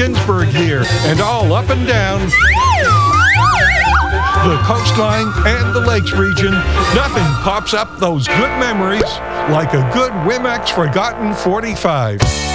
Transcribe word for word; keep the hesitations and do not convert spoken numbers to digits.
Ginsburg here, and all up and down the coastline and the lakes region, nothing pops up those good memories like a good Wimex Forgotten forty-five.